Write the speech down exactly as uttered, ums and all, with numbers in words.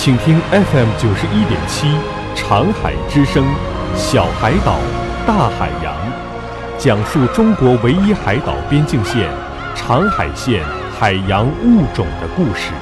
请听 F M 九十一点七长海之声，小海岛，大海洋，讲述中国唯一海岛边境线长海线海洋物种的故事。